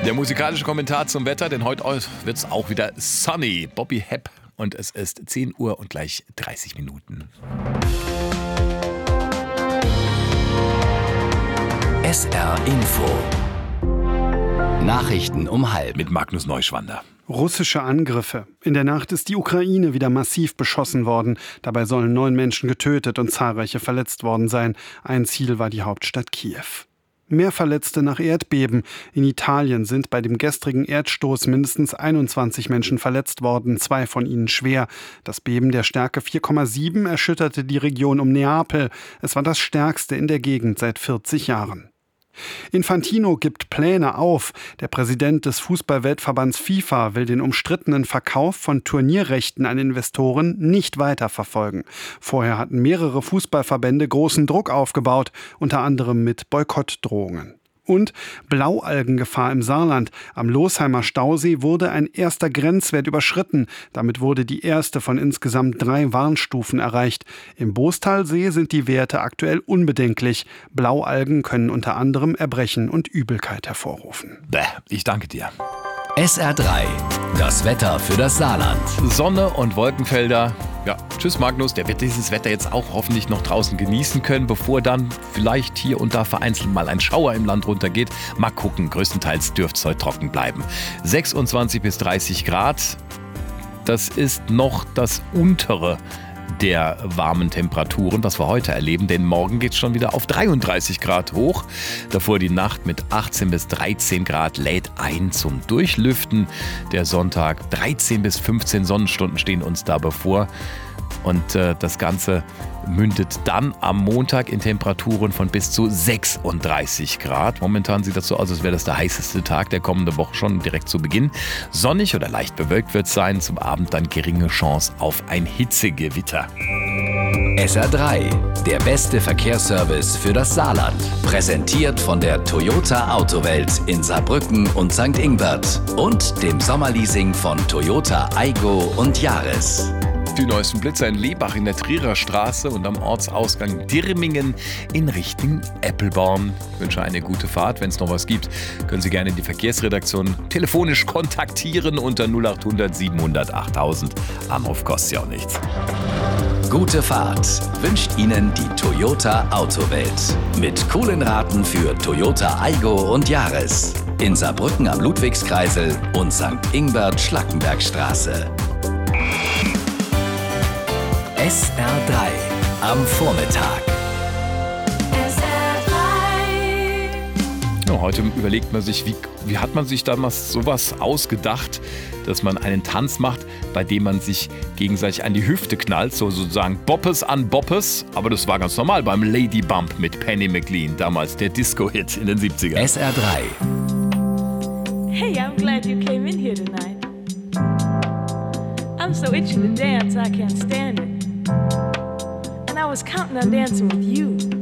Der musikalische Kommentar zum Wetter, denn heute wird es auch wieder sunny. Bobby Hepp und es ist 10 Uhr und gleich 30 Minuten. SR Info. Nachrichten um halb. Mit Magnus Neuschwander. Russische Angriffe. In der Nacht ist die Ukraine wieder massiv beschossen worden. Dabei sollen 9 Menschen getötet und zahlreiche verletzt worden sein. Ein Ziel war die Hauptstadt Kiew. Mehr Verletzte nach Erdbeben. In Italien sind bei dem gestrigen Erdstoß mindestens 21 Menschen verletzt worden, 2 von ihnen schwer. Das Beben der Stärke 4,7 erschütterte die Region um Neapel. Es war das stärkste in der Gegend seit 40 Jahren. Infantino gibt Pläne auf. Der Präsident des Fußball-Weltverbands FIFA will den umstrittenen Verkauf von Turnierrechten an Investoren nicht weiterverfolgen. Vorher hatten mehrere Fußballverbände großen Druck aufgebaut, unter anderem mit Boykottdrohungen. Und Blaualgengefahr im Saarland. Am Losheimer Stausee wurde ein erster Grenzwert überschritten. Damit wurde die erste von insgesamt 3 Warnstufen erreicht. Im Boostalsee sind die Werte aktuell unbedenklich. Blaualgen können unter anderem Erbrechen und Übelkeit hervorrufen. Ich danke dir. SR3, das Wetter für das Saarland. Sonne und Wolkenfelder. Ja, tschüss Magnus, der wird dieses Wetter jetzt auch hoffentlich noch draußen genießen können, bevor dann vielleicht hier und da vereinzelt mal ein Schauer im Land runtergeht. Mal gucken, größtenteils dürfte es heute trocken bleiben. 26 bis 30 Grad, das ist noch das untere der warmen Temperaturen, was wir heute erleben, denn morgen geht es schon wieder auf 33 Grad hoch. Davor die Nacht mit 18 bis 13 Grad lädt ein zum Durchlüften. Der Sonntag 13 bis 15 Sonnenstunden stehen uns da bevor. Und das Ganze mündet dann am Montag in Temperaturen von bis zu 36 Grad. Momentan sieht das so aus, als wäre das der heißeste Tag der kommenden Woche schon direkt zu Beginn. Sonnig oder leicht bewölkt wird es sein, zum Abend dann geringe Chance auf ein Hitzegewitter. SR3, der beste Verkehrsservice für das Saarland. Präsentiert von der Toyota Autowelt in Saarbrücken und St. Ingbert und dem Sommerleasing von Toyota Aygo und Yaris. Die neuesten Blitzer in Lebach in der Trierer Straße und am Ortsausgang Dirmingen in Richtung Eppelborn. Ich wünsche eine gute Fahrt. Wenn es noch was gibt, können Sie gerne die Verkehrsredaktion telefonisch kontaktieren unter 0800 700 8000. Anruf kostet ja auch nichts. Gute Fahrt wünscht Ihnen die Toyota Autowelt. Mit coolen Raten für Toyota Aygo und Yaris. In Saarbrücken am Ludwigskreisel und St. Ingbert Schlackenbergstraße. SR3 am Vormittag. Ja, heute überlegt man sich, wie hat man sich damals sowas ausgedacht, dass man einen Tanz macht, bei dem man sich gegenseitig an die Hüfte knallt, so sozusagen Boppes an Boppes. Aber das war ganz normal beim Lady Bump mit Penny McLean, damals der Disco-Hit in den 70ern. SR3. Hey, I'm glad you came in here tonight. I'm so itchy to dance, I can't stand it. And I was counting on dancing with you.